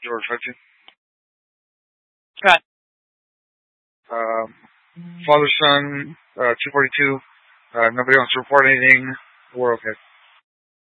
George 15. Right. Father, son, 242. Nobody wants to report anything. We're okay.